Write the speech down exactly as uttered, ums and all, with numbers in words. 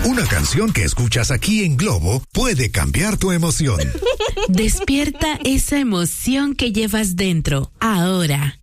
Una canción que escuchas aquí en Globo puede cambiar tu emoción. Despierta esa emoción que llevas dentro, ahora.